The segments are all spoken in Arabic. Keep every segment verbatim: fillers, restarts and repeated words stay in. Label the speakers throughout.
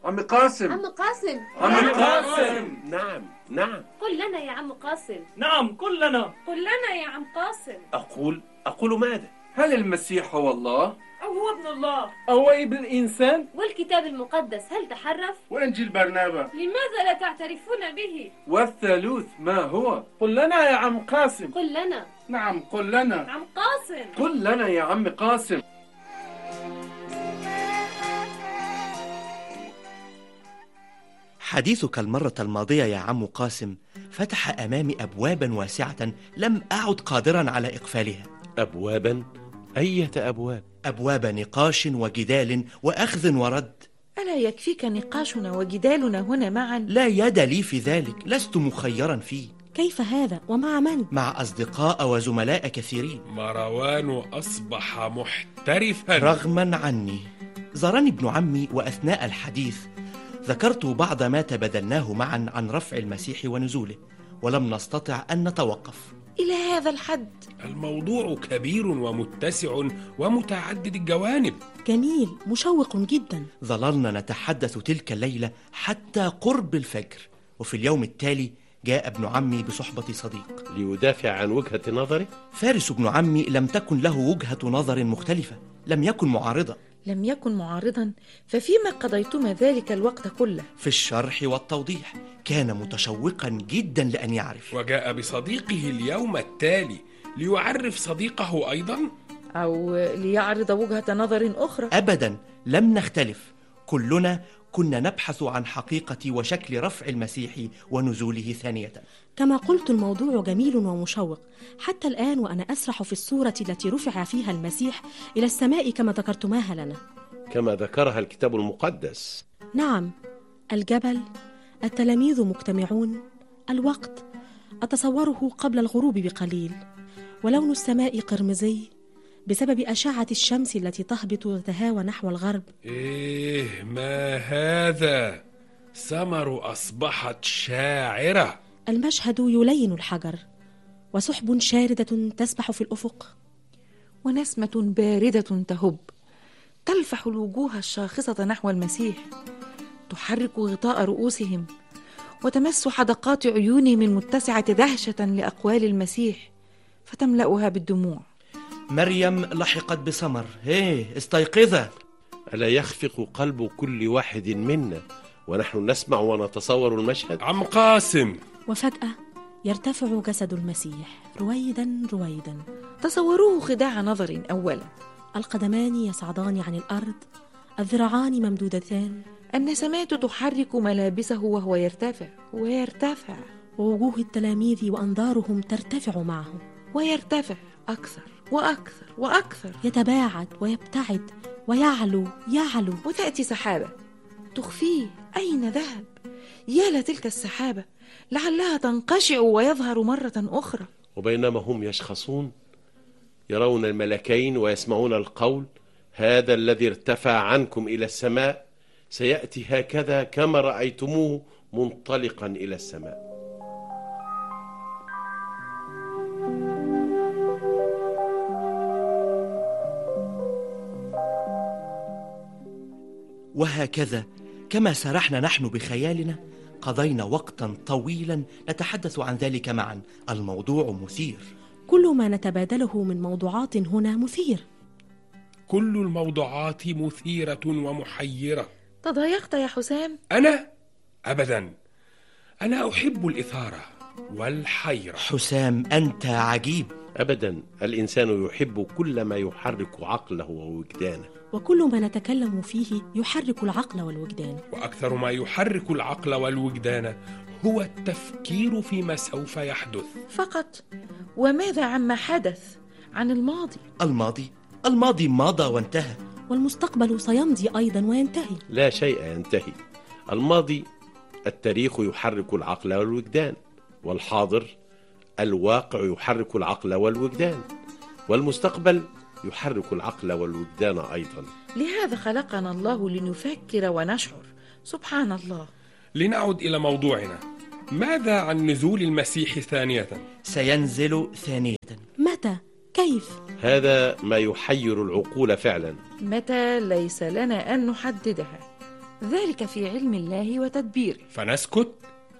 Speaker 1: عم قاسم.
Speaker 2: عم قاسم.
Speaker 1: عم قاسم.
Speaker 3: نعم نعم.
Speaker 2: قل لنا يا عم قاسم.
Speaker 4: نعم قل لنا.
Speaker 2: قل لنا يا عم قاسم.
Speaker 3: أقول أقول ماذا؟
Speaker 1: هل المسيح هو الله؟
Speaker 4: أو هو ابن الله؟
Speaker 5: أو ابن الإنسان؟
Speaker 2: والكتاب المقدس هل تحرف؟
Speaker 6: وإنجيل برنابا
Speaker 2: لماذا لا تعترفون به؟
Speaker 1: والثالوث ما هو؟
Speaker 5: قل لنا يا عم قاسم.
Speaker 2: قل لنا.
Speaker 6: نعم قل لنا.
Speaker 2: عم قاسم.
Speaker 1: قل لنا يا عم قاسم.
Speaker 7: حديثك المرة الماضية يا عم قاسم فتح أمامي أبوابا واسعة لم أعد قادرا على إقفالها.
Speaker 3: أبوابا؟ أية أبواب؟
Speaker 7: أبواب نقاش وجدال وأخذ ورد.
Speaker 8: ألا يكفيك نقاشنا وجدالنا هنا معا؟
Speaker 7: لا يد لي في ذلك، لست مخيرا فيه.
Speaker 9: كيف هذا ومع من؟
Speaker 7: مع أصدقاء وزملاء كثيرين.
Speaker 10: مروان أصبح محترفا
Speaker 7: رغما عني. زارني ابن عمي وأثناء الحديث ذكرت بعض ما تبادلناه معا عن رفع المسيح ونزوله، ولم نستطع أن نتوقف.
Speaker 8: إلى هذا الحد؟
Speaker 10: الموضوع كبير ومتسع ومتعدد الجوانب.
Speaker 9: جميل مشوق جدا.
Speaker 7: ظللنا نتحدث تلك الليلة حتى قرب الفجر، وفي اليوم التالي جاء ابن عمي بصحبة صديق
Speaker 3: ليدافع عن وجهة نظره.
Speaker 7: فارس ابن عمي لم تكن له وجهة نظر مختلفة، لم يكن معارضا.
Speaker 8: لم يكن معارضا؟ ففيما قضيتما ذلك الوقت كله؟
Speaker 7: في الشرح والتوضيح. كان متشوقا جدا لأن يعرف.
Speaker 10: وجاء بصديقه اليوم التالي ليعرف صديقه أيضا،
Speaker 8: أو ليعرض وجهة نظر أخرى.
Speaker 7: أبدا لم نختلف، كلنا كنا نبحث عن حقيقة وشكل رفع المسيح ونزوله ثانية.
Speaker 9: كما قلت الموضوع جميل ومشوق حتى الآن، وأنا أسرح في الصورة التي رفع فيها المسيح إلى السماء كما ذكرتماها لنا.
Speaker 3: كما ذكرها الكتاب المقدس.
Speaker 9: نعم، الجبل، التلاميذ مجتمعون، الوقت أتصوره قبل الغروب بقليل، ولون السماء قرمزي بسبب أشعة الشمس التي تهبط وتتهاوى نحو الغرب.
Speaker 10: إيه ما هذا؟ سمر أصبحت شاعرة.
Speaker 9: المشهد يلين الحجر، وسحب شاردة تسبح في الأفق،
Speaker 8: ونسمة باردة تهب تلفح الوجوه الشاخصة نحو المسيح، تحرك غطاء رؤوسهم وتمس حدقات عيونهم المتسعة دهشة لأقوال المسيح فتملأها بالدموع.
Speaker 7: مريم لحقت بسمر. هيه استيقظة.
Speaker 3: ألا يخفق قلب كل واحد منا ونحن نسمع ونتصور المشهد؟
Speaker 10: عم قاسم.
Speaker 9: وفجأة يرتفع جسد المسيح رويدا رويدا.
Speaker 8: تصوروه خداع نظر أولا.
Speaker 9: القدمان يصعدان عن الأرض، الذراعان ممدودتان،
Speaker 8: النسمات تحرك ملابسه وهو يرتفع ويرتفع،
Speaker 9: ووجوه التلاميذ وأنظارهم ترتفع معه
Speaker 8: ويرتفع أكثر وأكثر وأكثر،
Speaker 9: يتباعد ويبتعد ويعلو يعلو.
Speaker 8: وتأتي سحابة تخفيه. أين ذهب؟ يا لتلك السحابة، لعلها تنقشع ويظهر مرة أخرى.
Speaker 3: وبينما هم يشخصون يرون الملكين ويسمعون القول: هذا الذي ارتفع عنكم إلى السماء سيأتي هكذا كما رأيتموه منطلقا إلى السماء.
Speaker 7: وهكذا كما سرحنا نحن بخيالنا قضينا وقتا طويلا نتحدث عن ذلك معا. الموضوع مثير.
Speaker 9: كل ما نتبادله من موضوعات هنا مثير.
Speaker 10: كل الموضوعات مثيرة ومحيرة.
Speaker 8: تضايقت يا حسام؟
Speaker 10: أنا؟ أبدا، أنا أحب الإثارة والحيرة.
Speaker 7: حسام أنت عجيب.
Speaker 3: أبدا، الإنسان يحب كل ما يحرك عقله ووجدانه،
Speaker 9: وكل ما نتكلم فيه يحرك العقل والوجدان.
Speaker 10: وأكثر ما يحرك العقل والوجدان هو التفكير فيما سوف يحدث
Speaker 8: فقط. وماذا عما حدث؟ عن الماضي.
Speaker 7: الماضي الماضي مضى وانتهى،
Speaker 9: والمستقبل سيمضي أيضا وينتهي.
Speaker 3: لا شيء ينتهي. الماضي التاريخ يحرك العقل والوجدان، والحاضر الواقع يحرك العقل والوجدان، والمستقبل يحرك العقل والوجدان أيضا.
Speaker 8: لهذا خلقنا الله لنفكر ونشعر. سبحان الله.
Speaker 10: لنعد إلى موضوعنا. ماذا عن نزول المسيح ثانية؟
Speaker 7: سينزل ثانية.
Speaker 9: متى؟ كيف؟
Speaker 3: هذا ما يحير العقول فعلا.
Speaker 8: متى؟ ليس لنا أن نحددها، ذلك في علم الله وتدبيره.
Speaker 10: فنسكت؟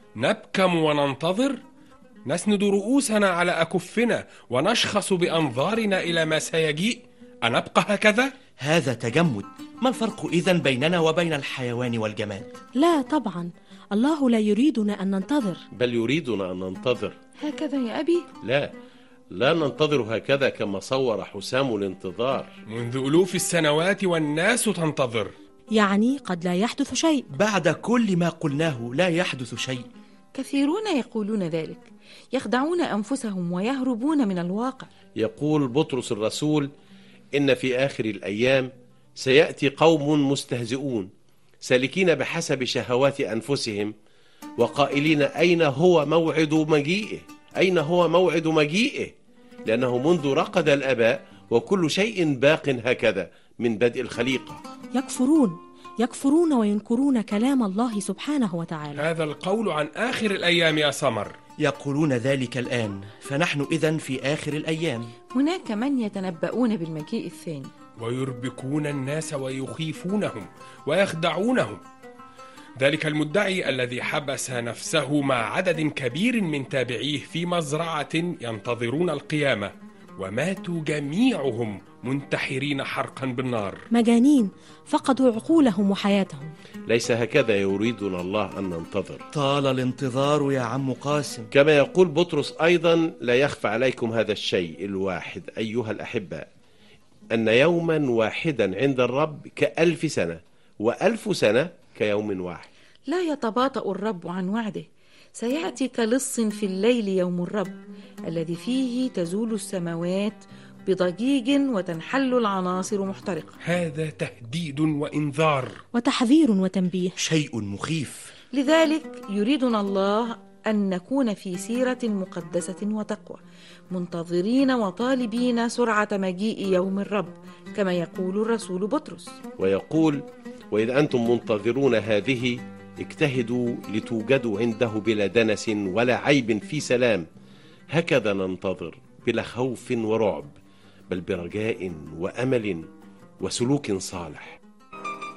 Speaker 10: نبكم وننتظر؟ نسند رؤوسنا على أكفنا ونشخص بأنظارنا إلى ما سيجيء؟ أنبقى هكذا؟
Speaker 7: هذا تجمد. ما الفرق إذن بيننا وبين الحيوان والجماد؟
Speaker 9: لا طبعا، الله لا يريدنا أن ننتظر،
Speaker 3: بل يريدنا أن ننتظر.
Speaker 8: هكذا يا أبي؟
Speaker 3: لا، لا ننتظر هكذا كما صور حسام الانتظار.
Speaker 10: منذ ألوف السنوات والناس تنتظر.
Speaker 9: يعني قد لا يحدث شيء.
Speaker 7: بعد كل ما قلناه لا يحدث شيء.
Speaker 8: كثيرون يقولون ذلك، يخدعون أنفسهم ويهربون من الواقع.
Speaker 3: يقول بطرس الرسول: إن في آخر الأيام سيأتي قوم مستهزئون سالكين بحسب شهوات أنفسهم وقائلين أين هو موعد مجيئه؟ أين هو موعد مجيئه؟ لأنه منذ رقد الآباء وكل شيء باق هكذا من بدء الخليقة.
Speaker 9: يكفرون يكفرون وينكرون كلام الله سبحانه وتعالى.
Speaker 10: هذا القول عن آخر الأيام يا سمر.
Speaker 7: يقولون ذلك الآن، فنحن إذن في آخر الأيام.
Speaker 8: هناك من يتنبؤون بالمجيء الثاني
Speaker 10: ويربكون الناس ويخيفونهم ويخدعونهم. ذلك المدعي الذي حبس نفسه مع عدد كبير من تابعيه في مزرعة ينتظرون القيامة، وماتوا جميعهم منتحرين حرقا بالنار.
Speaker 9: مجانين فقدوا عقولهم وحياتهم.
Speaker 3: ليس هكذا يريدنا الله أن ننتظر.
Speaker 7: طال الانتظار يا عم قاسم.
Speaker 3: كما يقول بطرس أيضا: لا يخفى عليكم هذا الشيء الواحد أيها الأحباء، أن يوما واحدا عند الرب كألف سنة، وألف سنة كيوم واحد.
Speaker 8: لا يتباطأ الرب عن وعده، سيأتي كلص في الليل يوم الرب الذي فيه تزول السماوات بضجيج وتنحل العناصر محترقة.
Speaker 10: هذا تهديد وإنذار
Speaker 9: وتحذير وتنبيه،
Speaker 7: شيء مخيف.
Speaker 8: لذلك يريدنا الله أن نكون في سيرة مقدسة وتقوى، منتظرين وطالبين سرعة مجيء يوم الرب كما يقول الرسول بطرس.
Speaker 3: ويقول: وإذا أنتم منتظرون هذه اجتهدوا لتوجدوا عنده بلا دنس ولا عيب في سلام. هكذا ننتظر بلا خوف ورعب، بل برجاء وأمل وسلوك صالح.